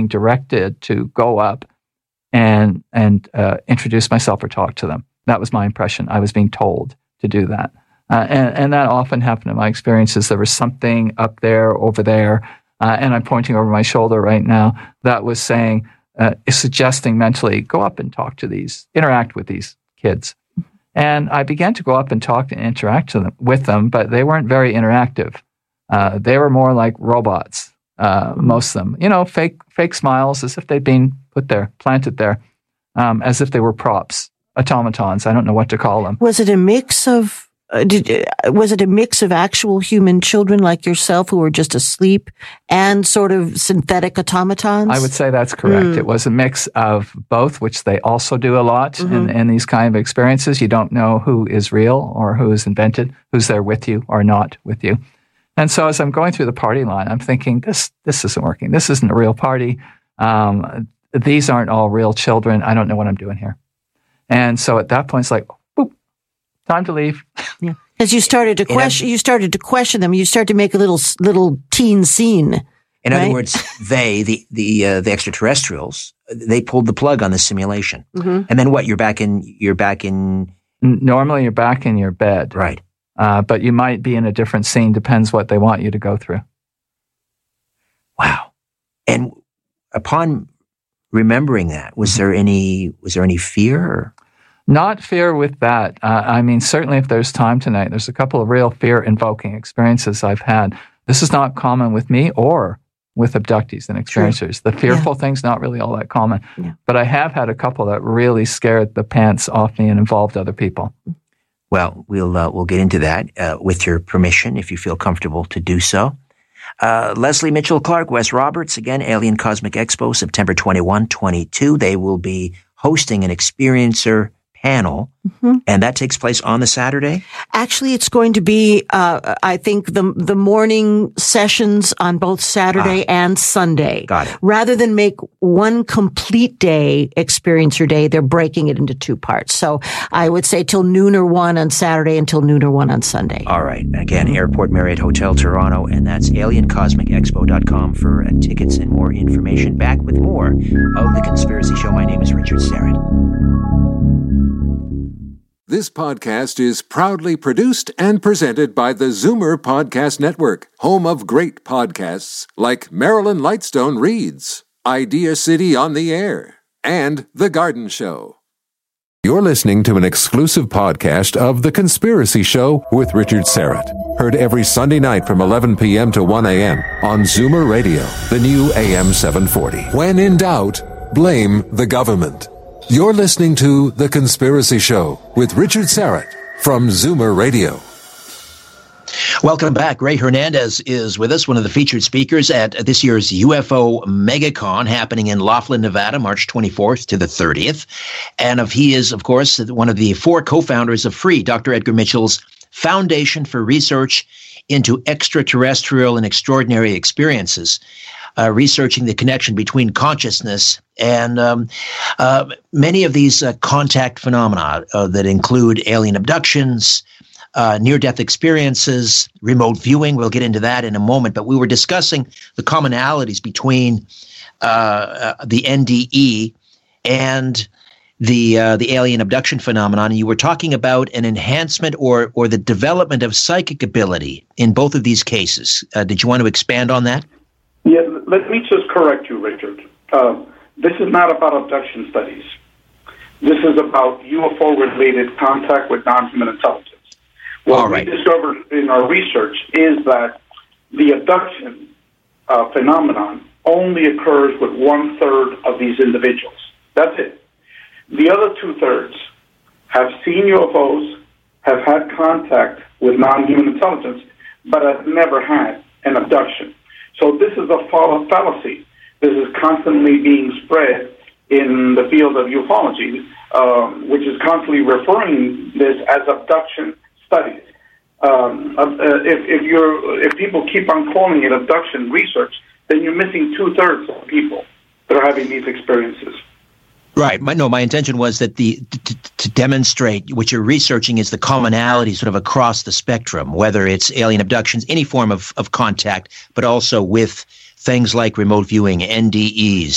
being directed to go up and introduce myself or talk to them. That was my impression. I was being told to do that. And that often happened in my experiences. There was something up there, over there, and I'm pointing over my shoulder right now, that was saying, suggesting mentally, go up and talk to these, interact with these kids. And I began to go up and talk and interact with them, but they weren't very interactive. They were more like robots, most of them. Fake smiles, as if they'd been planted there, as if they were props, automatons. I don't know what to call them. Was it a mix of actual human children like yourself who were just asleep and sort of synthetic automatons? I would say that's correct. It was a mix of both, which they also do a lot in these kind of experiences. You don't know who is real or who is invented, who's there with you or not with you. And so as I'm going through the party line, I'm thinking, this isn't working. This isn't a real party. These aren't all real children. I don't know what I'm doing here. And so at that point, it's like, boop, time to leave. Yeah, because you started to question. You started to question them. You started to make a little teen scene. In other words, the extraterrestrials, they pulled the plug on the simulation. And then what? You're back in. Normally, you're back in your bed, right? But you might be in a different scene. Depends what they want you to go through. Wow! And upon remembering that, was there any fear? Or? Not fear with that. I mean, certainly if there's time tonight, there's a couple of real fear-invoking experiences I've had. This is not common with me or with abductees and experiencers. True. The fearful thing's not really all that common. Yeah. But I have had a couple that really scared the pants off me and involved other people. Well, we'll get into that with your permission, if you feel comfortable to do so. Leslie Mitchell-Clark, Wes Roberts, again, Alien Cosmic Expo, September 21, 22. They will be hosting an experiencer panel, and that takes place on the Saturday? Actually, it's going to be, I think, the morning sessions on both Saturday and Sunday. Got it. Rather than make one complete day, Experiencer Day, they're breaking it into two parts. So I would say till noon or 1 on Saturday until noon or 1 on Sunday. All right. Again, Airport Marriott Hotel Toronto, and that's aliencosmicexpo.com for tickets and more information. Back with more of The Conspiracy Show. My name is Richard Syrett. This podcast is proudly produced and presented by the Zoomer Podcast Network, home of great podcasts like Marilyn Lightstone Reads, Idea City on the Air, and The Garden Show. You're listening to an exclusive podcast of The Conspiracy Show with Richard Syrett. Heard every Sunday night from 11 p.m. to 1 a.m. on Zoomer Radio, the new AM 740. When in doubt, blame the government. You're listening to The Conspiracy Show with Richard Syrett from Zoomer Radio. Welcome back. Ray Hernandez is with us, one of the featured speakers at this year's UFO MegaCon happening in Laughlin, Nevada, March 24th to the 30th. And he is, of course, one of the 4 co-founders of FREE, Dr. Edgar Mitchell's Foundation for Research into Extraterrestrial and Extraordinary Experiences. Researching the connection between consciousness and many of these contact phenomena that include alien abductions, near-death experiences, remote viewing. We'll get into that in a moment. But we were discussing the commonalities between the NDE and the alien abduction phenomenon. And you were talking about an enhancement or the development of psychic ability in both of these cases. Did you want to expand on that? Yeah, let me just correct you, Richard. This is not about abduction studies. This is about UFO-related contact with non-human intelligence. What we discovered in our research is that the abduction phenomenon only occurs with 1/3 of these individuals. That's it. The other 2/3 have seen UFOs, have had contact with non-human intelligence, but have never had an abduction. So this is a fallacy. This is constantly being spread in the field of ufology, which is constantly referring this as abduction studies. If people keep on calling it abduction research, then you're missing 2/3 of people that are having these experiences. Right. My intention was that to demonstrate what you're researching is the commonality sort of across the spectrum, whether it's alien abductions, any form of contact, but also with things like remote viewing, NDEs,